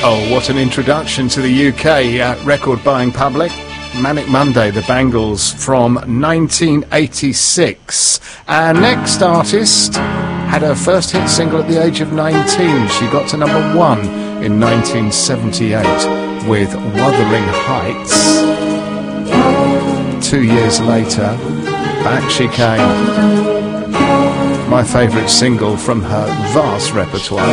Oh, what an introduction to the UK record-buying public. Manic Monday, the Bangles, from 1986. Our next artist had her first hit single at the age of 19. She got to number 1 in 1978 with Wuthering Heights. 2 years later, back she came. My favourite single from her vast repertoire.